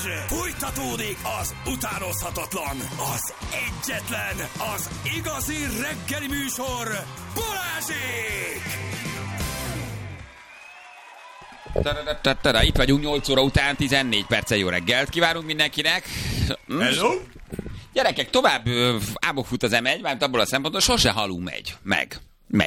Fújtatódik az utánozhatatlan, az egyetlen, az igazi reggeli műsor, Balázsék! Itt vagyunk 8 óra után, 14 perccel jó reggelt kívánunk mindenkinek. Hello? Gyerekek, tovább ámok fut az M1, mert abból a szempontból sose halunk megy.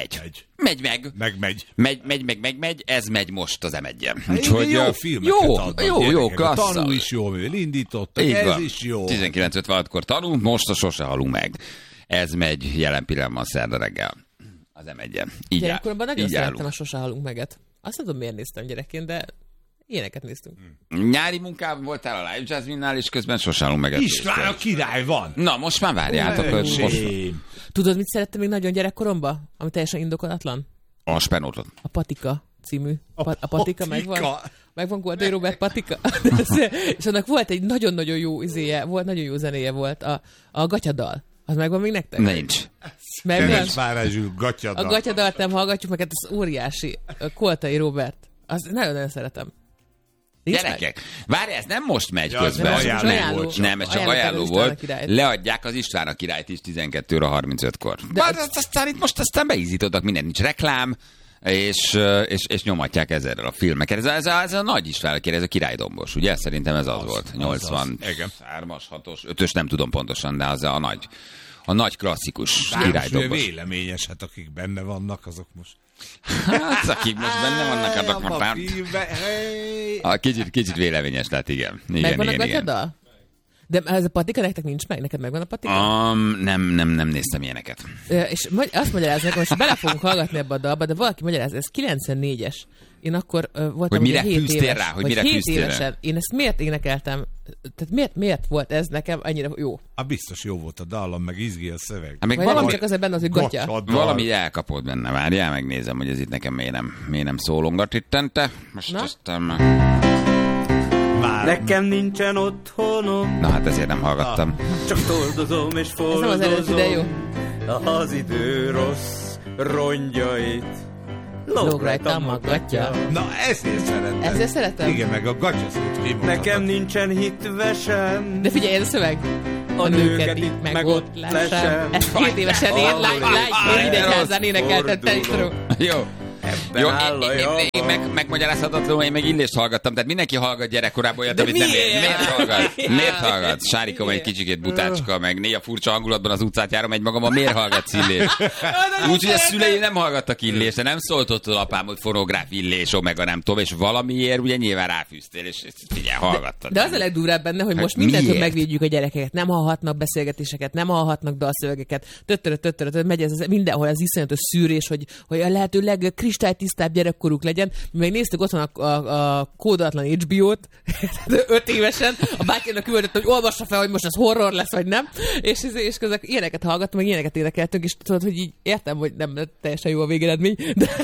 Ez megy most az M1-en. Úgyhogy jó filmeket jó, klassz. A Tanú is jó, indítottak, ez is jó. 19:56-kor Tanú, most a sose halunk meg. Ez megy jelen pillanatban szerda reggel az M1-en. Gyerekkorban nagyon szerettem a sose halunk meget. Azt nem tudom, miért néztem gyerekként, de ilyeneket néztünk. Nyári munkában voltál a Live Jasmine-nál, és közben sose halunk meg. István a király van! Na, most már várjátok. Tudod, mit szerettem még nagyon gyerekkoromban? Ami teljesen indokolatlan? A Spenótot. A Patika című. A Patika megvan? Megvan Goldai Robert Patika? És annak volt egy nagyon-nagyon jó izéje, volt, nagyon jó zenéje volt. A gatyadal. Az megvan még nektek? Nincs. Keresvárású gatyadal. A gatyadalt nem hallgatjuk meg, hát az óriási. Goldai Robert. Az nagyon-nagyon szeretem. Gyerekek, várj, ez nem most megy közben. Nem, ez csak ajánló volt. Leadják az István a királyt is 12:35-kor. Aztán itt most beízítottak mindent, nincs reklám, és nyomatják ezzel a filmeket. Ez a nagy István a király, ez a királydombos, ugye? Szerintem ez az volt. 83-as, 6-os, 5-ös, nem tudom pontosan, de az a nagy klasszikus királydombos. Véleményes, hát akik benne vannak, azok most... Hát, akik most benne vannak, azok ma pár... Kicsit véleményes lett, igen. Megvan a gatyadal? De ez a Patika nektek nincs meg? Neked megvan a Patika? Nem néztem ilyeneket. És azt magyaráznak, most bele fogunk hallgatni ebbe a dalba, de valaki magyaráz, ez 94-es. Én akkor voltam hogy mire 7 éves. Rá, hogy mire fűztél rá? Én ezt miért énekeltem? Tehát miért volt ez nekem annyira jó? Biztos jó volt a dallam, meg izgi a szöveg. Vagy valami csak azért benne az, hogy gatya. Valami elkapott benne, várjál, megnézem, hogy ez itt nekem miért nem szólongat ittente. Most aztán nekem nincsen otthonom. Na hát ezért nem hallgattam. Csak toldozom és fordozom. Ez nem az eredeti, de jó. Az idő rossz rongyait lóg rajtam a gatya. Na ezért szeretem. Ezért szeretem? Igen, meg a gatya szép kimondhatott. Nekem nincsen hitvesem. De figyelj, ez a szöveg. A nőket itt meg ott lesem. Ezt 7 évesen én Idegyházán énekeltem, te is tudom. Jó. Jó, én megmagyarázhatatlanul, én meg Illést hallgattam, tehát mindenki hallgat gyerekkorából, olyat, amit nem ér. Miért hallgat? Sárikom egy kicsikét butácska, meg néha furcsa hangulatban az utcát járom egy magamban, miért hallgatsz Illést? Úgyhogy a szüleim nem hallgattak Illést, de nem szólt ott apám, hogy fonográf Illés, omega nem tudom, és valamiért ugye nyilván ráfűztél, és figyelj, hallgattad. De az a legdurvább benne, hogy most mindentől megvédjük a gyerekeket, nem hallhatnak beszélgetéseket, nem hallhatnak dalszövegeket, megy ez mindenhol az iszonyatos szűrés, hogy a lehető kristálytisztább gyerekkoruk legyen. Mi meg néztük otthon a kódolatlan HBO-t, 5 évesen, a bátyának küldött, hogy olvassa fel, hogy most ez horror lesz, vagy nem. És közben ilyeneket hallgattam, meg ilyeneket énekeltünk, és tudod, hogy így értem, hogy nem teljesen jó a végeredmény,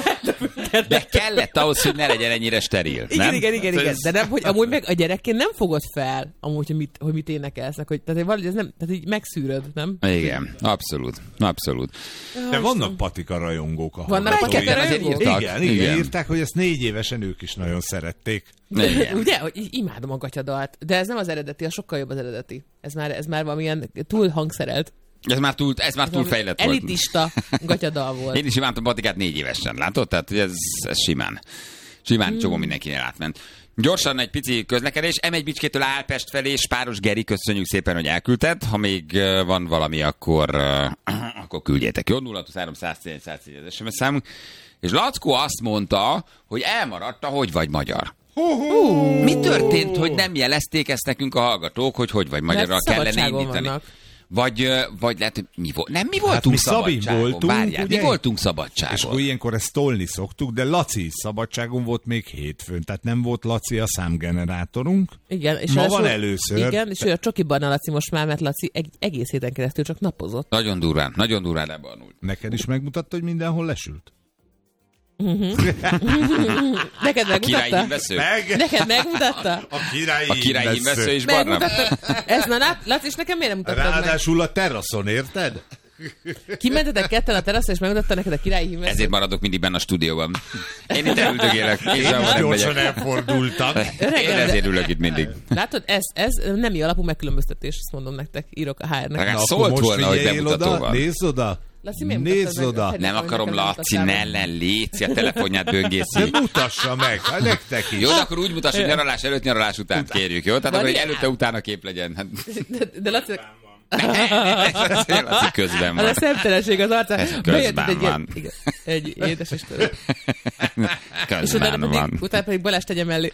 de kellett ahhoz, hogy ne legyen ennyire steril. Igen. De nem, hogy amúgy meg a gyerekként nem fogod fel, amúgy, hogy mit énekelsznek, hogy tehát valahogy ez nem, tehát így megszűröd, nem? Igen, abszolút. De vannak Patika rajongók a vannak Patika rajongók? Igen, írták, hogy ezt 4 évesen ők is nagyon szerették. Ugye, hogy imádom a gatyadalt, de ez nem az eredeti, a sokkal jobb az eredeti. Ez már valamilyen túl hangszerelt. Ez már túl fejlett volt. Elitista gatyadal volt. Én is imádtam Patikát 4 évesen, látod? Tehát ez simán csomó mindenkinél átment. Gyorsan egy pici közlekedés. M1 Bicskétől Álpest felé, Spáros Geri, köszönjük szépen, hogy elküldted. Ha még van valami, akkor küldjétek. Jó, 023 104 104 az SMS számunk. És Lackó azt mondta, hogy elmaradt a Hogy vagy magyar. Mi történt, hogy nem jelezték ezt nekünk a hallgatók, hogy vagy magyarra kellene indítani? Vannak. Vagy lehet, hogy mi voltunk szabadságon. Várjál, mi voltunk szabadságon. És akkor ilyenkor ezt tolni szoktuk, de Laci is szabadságon volt még hétfőn, tehát nem volt Laci a számgenerátorunk. Igen, és ma van először. Igen, és ő a csokiban a Laci most már, mert Laci egész héten keresztül csak napozott. Nagyon durván lebarnult. Neked is megmutatta, hogy mindenhol lesült? Neked megmutatta? Neked megmutatta? A királyi hímvesző is barna. Ezt már Laci, és nekem miért nem mutattad meg? Ráadásul a teraszon, érted? Kimentetek ketten a teraszra, és megmutatta neked a királyi hímet? Ezért maradok mindig benne a stúdióban. Én itt elüldögélek. Gyorsan elfordultam. Én ezért ülök itt mindig. Látod, ez nemi alapú megkülönböztetés, ezt mondom nektek, írok a HR-nek. Hát szólt volna, hogy bemutató van. Nézd oda. Laci, Nézd oda. Nem akarom, Laci, ne léci, a telefonját böngészi. De mutassa meg, ha nektek is. Jó, de akkor úgy mutass, hogy nyaralás előtt, nyaralás után kérjük, jó? Tehát akkor, hogy előtte-utána kép legyen. Hát... De Laci... Laci közben van. Az a szemtelenség az arcán. Ez közben van. Egy édes Istenem. És Közben utána pedig Balázs tegye mellé.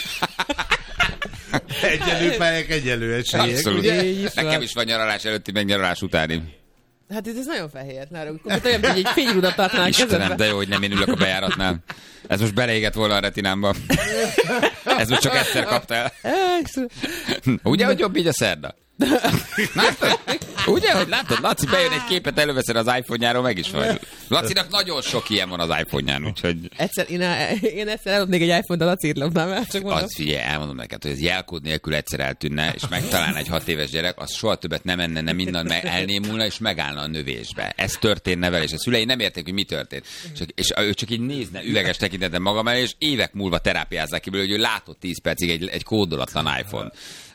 Egyenlő pályák, egyenlő esélyek. Abszolút. Ugye? Nekem is van nyaralás előtti, meg nyaralás utáni. Hát ez nagyon fehér. Akkor olyan, hogy egy fényrudat tartanál Istenem, kezedbe. de jó, hogy nem én ülök a bejáratnál. Ez most beleégett volna a retinámba. Ez most csak egyszer kaptál. Ugye, hogy jobb így a szerda? Látod? Ugye, hogy látod? Laci bejön egy képet, előveszed az iPhone-járól, meg is vagy. Lacinak nagyon sok ilyen van az iPhone-ján, úgyhogy... Én egyszer eladnék egy iPhone-t, a Laci írlapnám el, csak mondom. Az figyelj, elmondom neked, hogy ez jelkód nélkül egyszer eltűnne, és megtalálna egy 6 éves gyerek, az soha többet nem enne, nem innen elnémulna, és megállna a növésbe. Ez történne vele, és a szülei nem érték, hogy mi történt. És ő csak így nézne üveges tekintetben magam elé, és évek múlva terápiázzák ki belőle, hogy ő látott 10 percig egy kódolatlan iPhone.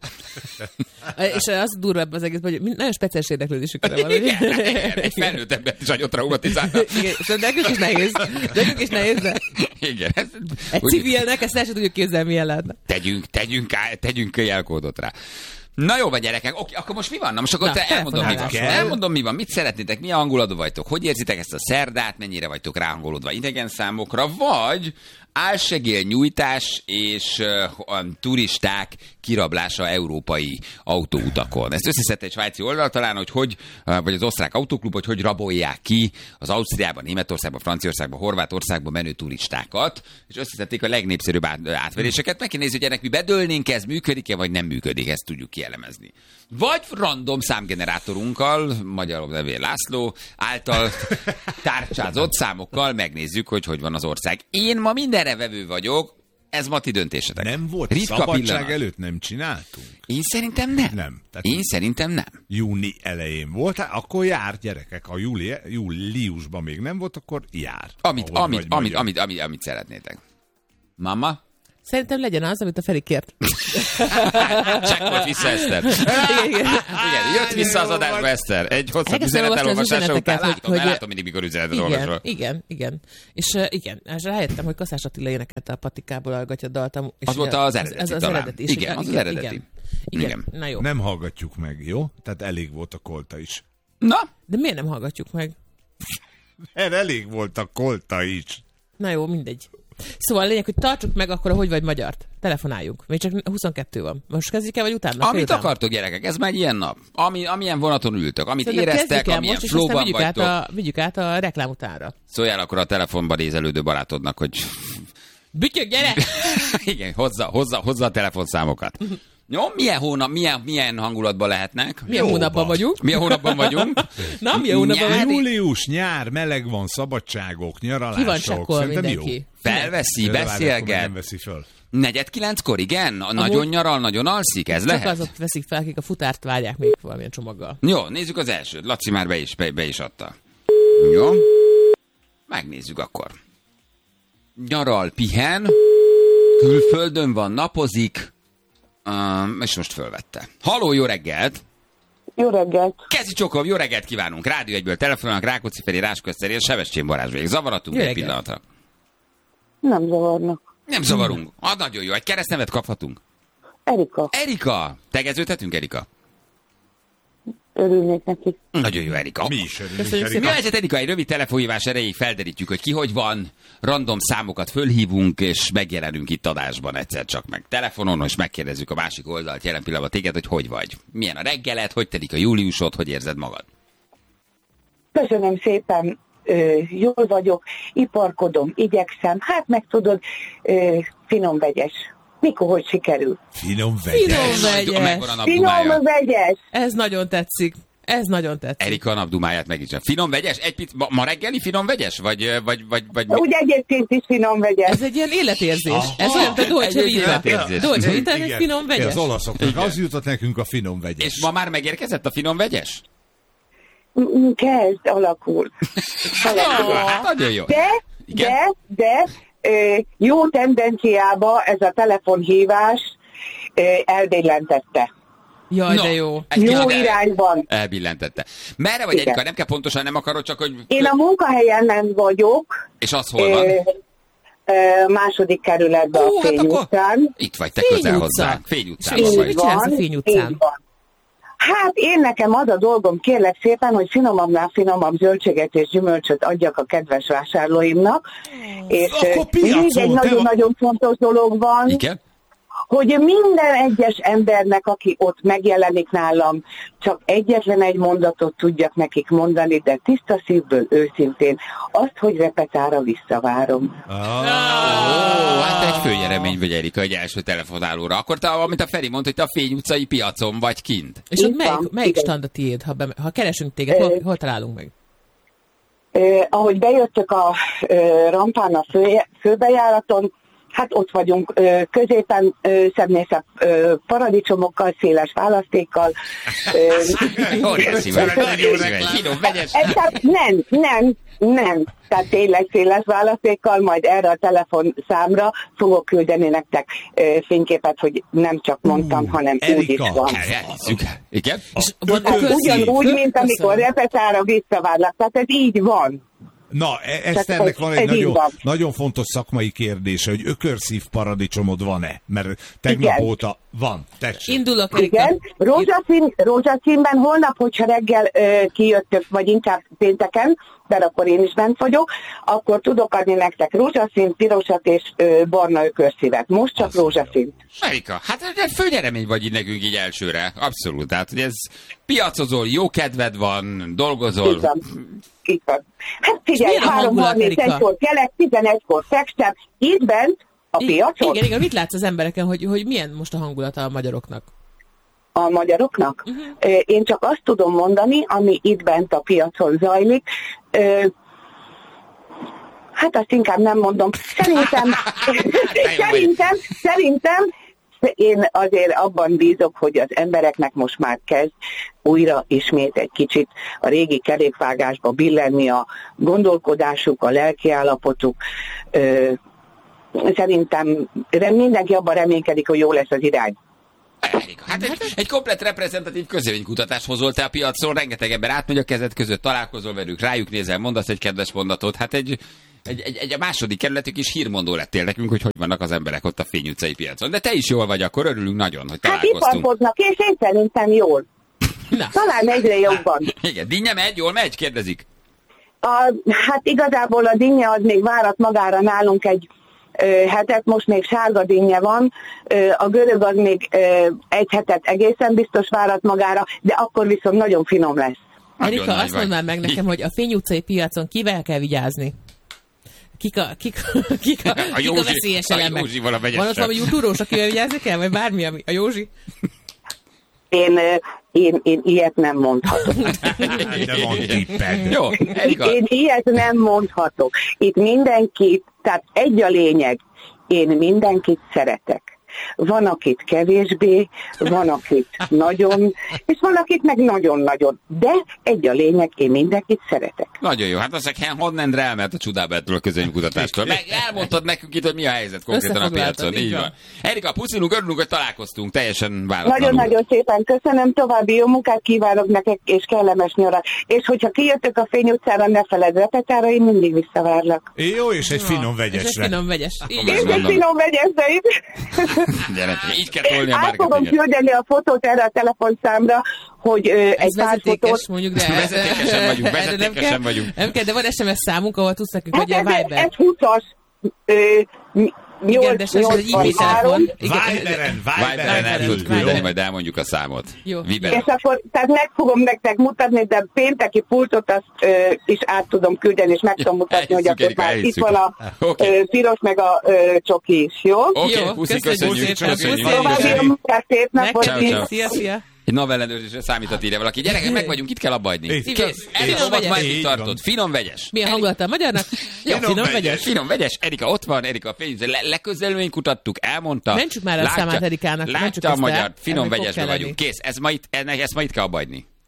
És az durva ebben az egészben, hogy nagyon speciális érdeklődésük van. Igen, egy felnőtt embert is nagyon traumatizálna. Igen, és nekünk is nehéz. Nekünk is nehéz, de Igen. egy civilnek ezt el sem tudjuk képzelni, milyen lehetne. Tegyünk jelkódot rá. Na jó, gyerekek, oké, akkor most mi van? Na most akkor elmondom, mi van. Elmondom, mi van. Mit szeretnétek, milyen hangulatban vagytok? Hogy érzitek ezt a szerdát? Mennyire vagytok ráhangolódva idegen számokra? Vagy álsegélnyújtás és turisták kirablása európai autóutakon. Ezt összeszedte egy svájci oldal talán, hogy vagy az osztrák autóklub, hogy rabolják ki az Ausztriában, Németországban, Franciaországban, Horvátországban menő turistákat, és összeszedték a legnépszerűbb átveréseket. Meg kell nézni, hogy ennek mi bedőlnénk, ez működik-e, vagy nem működik, ezt tudjuk kielemezni. Vagy random számgenerátorunkkal, Magyar Levél László által tárcsázott számokkal megnézzük, hogy van az ország. Én ma mindenre vevő vagyok, ez ma ti döntésetek. Nem volt Ritka szabadság pillanat. előtt nem csináltunk? Én szerintem nem. Nem. Tehát Én szerintem nem. júni elején volt, hát akkor jár, gyerekek. Ha júliusban még nem volt, akkor jár. Amit szeretnétek. Mama? Szerintem legyen az, amit a Feri kért. Csekkolt vissza Eszter. Igen, jött vissza az adásba Eszter. Egy hosszabb üzenet elolvasása után látom mindig, mikor üzenetet olvasol. Igen. És rájöttem, hogy Kaszás Attila énekelte a Patikából a gatyadalt. Az volt az eredeti talán. Igen, az eredeti. Igen. Na jó. Nem hallgatjuk meg, jó? Tehát elég volt a kolta is. Na? De miért nem hallgatjuk meg? Mert elég volt a kolta is. Na jó, mindegy. Szóval a lényeg, hogy tartsuk meg akkor, hogy vagy magyart. Telefonáljunk. Még csak 22 van. Most kezdjük el, vagy utána? Amit akartok, gyerekek, ez már egy ilyen nap. Amilyen vonaton ültök, amit éreztek, amilyen flóban vagytok. Vigyük át a reklám utánra. Szóljál akkor a telefonban nézelődő barátodnak, hogy... Bütyök, gyere! Igen, hozza a telefonszámokat. Jó, milyen hangulatban lehetnek? Milyen hónapban vagyunk? Milyen hónapban vagyunk? Na, milyen hónapban vagyunk? Július, nyár, meleg van, szabadságok, nyaralások. Ki van csakkol mindenki? Jó. Felveszi, beszélget. Nem veszi föl. 4:09-kor, igen? Nagyon nyaral, nagyon alszik, ez lehet? Csak azok veszik fel, akik a futárt várják még valamilyen csomaggal. Jó, nézzük az elsőt. Laci már be is adta. Jó. Megnézzük akkor. Nyaral, pihen, külföldön van, napozik, és most fölvette. Halló, jó reggelt! Jó reggelt! Kezi csokom, jó reggelt kívánunk! Rádió 1-ből telefonálnak, Rákóczi Feri, Rásközteri, és Sebestyén Balázs végig. Zavaratunk egy pillanatra? Nem zavarnak. Nem zavarunk. Nagyon jó. Egy keresztnevet kaphatunk? Erika. Erika! Tegeződhetünk, Erika? Örülnék neki. Nagyon jó, Erika. Mi is örülünk, Köszönjük Erika. Mi a helyzet, Erika? Egy rövid telefonhívás erejéig felderítjük, hogy ki hogy van, random számokat fölhívunk, és megjelenünk itt adásban egyszer csak meg telefonon, és megkérdezzük a másik oldalt jelen pillanatban téged, hogy vagy. Milyen a reggeled, hogy telik a júliusod, hogy érzed magad? Köszönöm szépen, jól vagyok, iparkodom, igyekszem, hát meg tudod, finom vegyes. Mikor, hogy sikerül? Finom vegyes. Megvan a Finom napdumája. vegyes! Ez nagyon tetszik. Ez nagyon tetszik. Erika a napdumáját meg is. Finom vegyes? Ma reggeli finom vegyes? Vagy Úgy egyébként is finom vegyes. Ez egy ilyen életérzés. Ez olyan, mint a Dolce egy Vita. életérzés. Dolce Vita, ez egy Igen. finom vegyes. Az olaszoknak az jutott nekünk a finom vegyes. És ma már megérkezett a finom vegyes? Kezd, alakul. Nagyon jó. De jó tendenciába ez a telefonhívás elbillentette. Jaj, de jó. Jó irányban. Elbillentette. Merre vagy, Erika? Nem kell pontosan, nem akarod, csak hogy... Én a munkahelyen vagyok. És az hol van? Második kerületben a Fény utcán. Itt vagy, te közel hozzá. Fény utcán vagy. Mit csinálsz a Fény utcán? Hát én nekem az a dolgom, kérlek szépen, hogy finomabbnál finomabb zöldséget és gyümölcsöt adjak a kedves vásárlóimnak. És még egy nagyon-nagyon fontos dolog van. Igen? Hogy minden egyes embernek, aki ott megjelenik nálam, csak egyetlen egy mondatot tudjak nekik mondani, de tiszta szívből, őszintén, azt, hogy repetára visszavárom. Hát egy főnyeremény vagy, Erika, egy első telefonálóra. Akkor te, amit a Feri mondta, hogy te a Fény utcai piacon vagy kint. És ott melyik stand a tiéd, ha keresünk téged, hol találunk meg? Ahogy bejöttök a rampán a főbejáraton, hát ott vagyunk középen, szebbnészebb paradicsomokkal, széles választékkal. Nem. Tehát tényleg széles választékkal, majd erre a telefonszámra fogok küldeni nektek fényképet, hogy nem csak mondtam, hanem úgy is van. Igen? Ugyanúgy, mint amikor repetára visszavárlak. Tehát ez így van. Na, Eszternek van egy nagyon fontos szakmai kérdése, hogy ökörszív paradicsomod van-e? Mert tegnap óta van. Tessék. Indulok, Erika. Igen, rózsaszínben holnap, hogyha reggel kijöttök, vagy inkább pénteken, mert akkor én is bent vagyok, akkor tudok adni nektek rózsaszín, pirosat és barna ökörszívet. Most csak rózsaszín. Erika, hát főnyeremény vagy így nekünk így elsőre. Abszolút. Tehát, hogy ez piacozol, jó kedved van, dolgozol. Itt van. Hát figyelj, 3:31-kor kelek, 11-kor fekstem, itt bent a piacon. Igen, mit látsz az embereken, hogy milyen most a hangulata a magyaroknak? A magyaroknak? Én csak azt tudom mondani, ami itt bent a piacon zajlik. Hát azt inkább nem mondom. Szerintem én azért abban bízok, hogy az embereknek most már kezd újra ismét egy kicsit a régi kerékvágásba billenni a gondolkodásuk, a lelkiállapotuk. Szerintem mindenki abban reménykedik, hogy jó lesz az irány. Hát egy komplett reprezentatív közvéleménykutatást hozol te a piacon, rengeteg ember átmegy a kezed között, találkozol velük, rájuk nézel, mondasz egy kedves mondatot, hát egy a második kerületük is hírmondó lettél nekünk, hogy vannak az emberek ott a Fény utcai piacon. De te is jól vagy, akkor örülünk nagyon, hogy találkoztunk. Hát iparkodnak, és én szerintem jól. Na. Talán egyre jobban. Igen, dinnye megy, jól megy, kérdezik? Hát igazából a dinnye az még várat magára nálunk egy hetet, most még sárga dinnye van, a görög az még egy hetet egészen biztos várat magára, de akkor viszont nagyon finom lesz. Erika, azt mondd már meg nekem, hogy a Fény utcai piacon kivel kell vigyázni? Kik a veszélyes elemek? Van ott valami túrós, akivel vigyázni kell, vagy bármi, a Józsi? Én ilyet nem mondhatok. Jó, én ilyet nem mondhatok. Itt mindenki, tehát egy a lényeg, én mindenkit szeretek. Van, akit kevésbé, van, akit nagyon, és van, akit meg nagyon-nagyon. De egy a lényeg, én mindenkit szeretek. Nagyon jó. Hát aztán honnan elment a csodába ettől a közönségkutatástól. Meg elmondtad nekünk itt, hogy mi a helyzet konkrétan a piacon. Így van. Erika, puszilunk, örülünk, hogy találkoztunk. Teljesen váratlanul. Nagyon-nagyon szépen köszönöm, további jó munkát kívánok nektek, és kellemes nyarat. És hogyha kijöttök a Fény utcára, ne feledd repetára, én mindig visszavárlak. Jó, és egy finom vegyesre. És egy finom vegyes. És egy finom vegyesre is. Gyere, így kell tolni a marketinget. Át fogom küldeni a fotót erre a telefonszámra, hogy egy pár fotót... mondjuk, de vezetékesen vagyunk. Nem kell, de van SMS számunk, ahol tudsz nekünk, hogy a Viber. Ez 20-as. Igen, de ez egy IP telefon. Viberen el tudod küldeni, majd elmondjuk a számot. Jó. És akkor, tehát meg fogom nektek mutatni, de pénteki pultot azt is át tudom küldeni, és meg tudom mutatni, hogy akkor már itt van a piros, meg a csoki is, jó? Oké, puszi, köszönjük. További a munkát, szép napot. Szia. Egy navellenőrzésre számítat írja valaki. Gyerekek, meg vagyunk, itt kell abba hagyni. Kész. Erika, majd tartod. Finom vegyes. Milyen hangulata a magyarnak? Jó, finom vegyes. Finom vegyes. Erika ott van, Erika a Fény. Leközelményt kutattuk, elmondta. Mentsük már a számát Erikának. Látta a magyar, finom vegyesbe vagyunk. Kész. Ezt ma itt kell abba hagyni.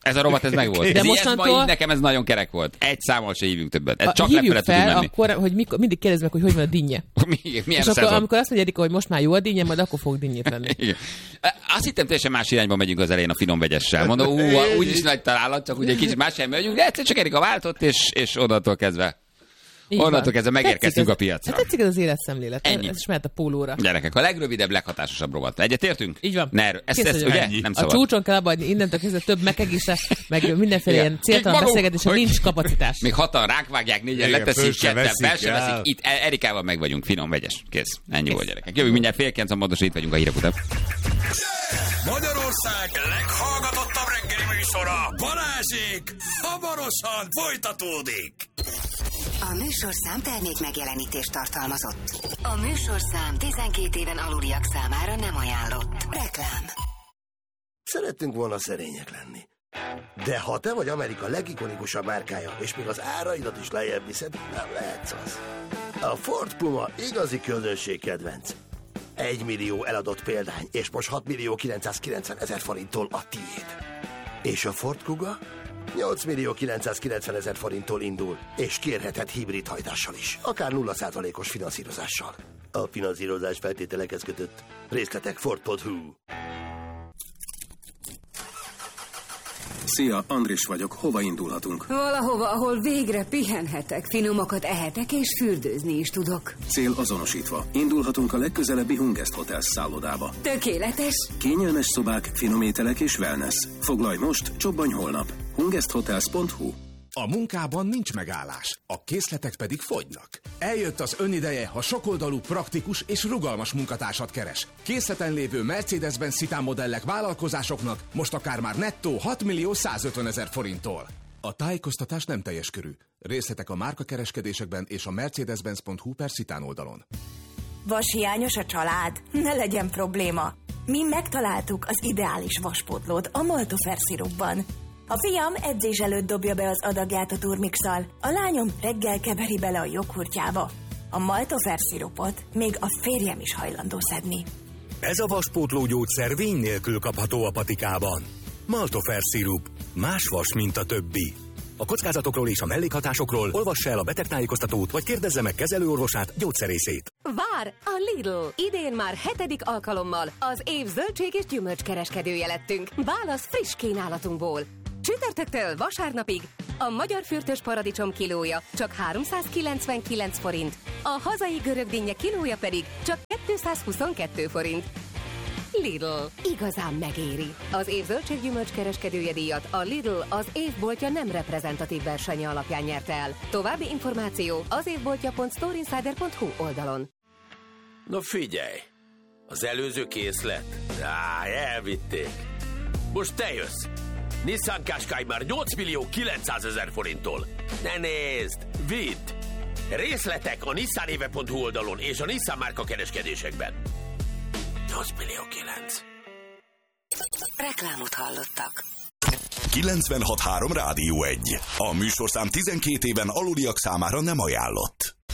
Ez a rovat, ez meg volt. De mostantól... Nekem ez nagyon kerek volt. Egy számmal se hívjunk többet. Ez csak hívjuk lefelé fel, menni. akkor, hogy mindig kérdezd meg, hogy van a dinnye. Milyen és akkor, amikor azt mondja Erika, hogy most már jó a dinnye, majd akkor fog dinnyét venni. Azt hittem, teljesen más irányba megyünk az elején a finom vegyessel. Mondom, úgyis nagy találat, csak ugye egy kicsit más irányba megyünk, de egyszer csak Erika váltott, és onnantól kezdve megérkeztünk a piacra. Hát tetszik ez az életszemlélet. Ennyi. Ez is mehet a pólóra. Gyerekek, a legrövidebb, leghatásosabb rovat. Egyetértünk? Így van. Ezt ugye? Nem szabad. A csúcson kell abba, innentől kezdve több megegésze, meg mindenféle ilyen céltalan beszélgetésre nincs kapacitás. Még 6-an ránk vágják, 4-en leteszik, 2-en fel se veszik. Itt Erikával meg vagyunk, finom, vegyes. Kész. Ennyi volt, gyerekek. Jövünk mindjárt 8:30, itt vagyunk a hírek után. Magyarország leghallgatottabb reggeli műsora, Balázsék, hamarosan folytatódik. A műsorszám termék megjelenítést tartalmazott. A műsorszám 12 éven aluliak számára nem ajánlott. Reklám. Szerettünk volna szerények lenni. De ha te vagy Amerika legikonikusabb márkája, és még az áraidat is lejjebb viszed, nem lehetsz az. A Ford Puma igazi közönség kedvenc. 1 millió eladott példány, és most 6.990.000 forinttól a tiéd. És a Ford Kuga 8.990.000 forinttól indul, és kérheted hibrid hajtással is, akár 0%-os finanszírozással. A finanszírozás feltételekhez kötött. Részletek Ford.hu. Szia, Andris vagyok. Hova indulhatunk? Valahova, ahol végre pihenhetek, finomakat ehetek és fürdőzni is tudok. Cél azonosítva. Indulhatunk a legközelebbi Hungest Hotels szállodába. Tökéletes. Kényelmes szobák, finom ételek és wellness. Foglalj most, csobbanj holnap. HungestHotels.hu. A munkában nincs megállás, a készletek pedig fogynak. Eljött az önideje, ha sokoldalú, praktikus és rugalmas munkatársat keres. Készleten lévő Mercedes-Benz Citan modellek vállalkozásoknak most akár már nettó 6.150.000 forinttól. A tájékoztatás nem teljes körű. Részletek a márkakereskedésekben és a mercedes-benz.hu/Citan oldalon. Vashiányos a család? Ne legyen probléma. Mi megtaláltuk az ideális vaspótlót a Maltofer szirupban. A fiam edzés előtt dobja be az adagját a turmixal, a lányom reggel keveri bele a joghurtjába. A Maltofer szirupot még a férjem is hajlandó szedni. Ez a vaspótló gyógyszer vény nélkül kapható a patikában. Maltofer szirup. Más vas, mint a többi. A kockázatokról és a mellékhatásokról olvassa el a betegtájékoztatót, vagy kérdezze meg kezelőorvosát, gyógyszerészét. Vár a Lidl! Idén már 7. alkalommal az év zöldség és gyümölcskereskedője lettünk. Válasz friss kínálatunkból. Csütörtöktől vasárnapig a magyar fürtös paradicsom kilója csak 399 forint, a hazai görög dinnye kilója pedig csak 222 forint. Lidl. Igazán megéri. Az év zöldséggyümölcs kereskedője díjat a Lidl az évboltja nem reprezentatív versenye alapján nyerte el. További információ az évboltja.storeinsider.hu oldalon. Na figyelj! Az előző készlet? Elvitték. Most te jössz! Nissan Qashqai már 8.900.000 forinttól. Ne nézd! Vidd! Részletek a nissanéve.hu oldalon és a Nissan márka kereskedésekben. 8.900.000. Reklámot hallottak. 96.3 Rádió 1. A műsorszám 12 éven aluliak számára nem ajánlott.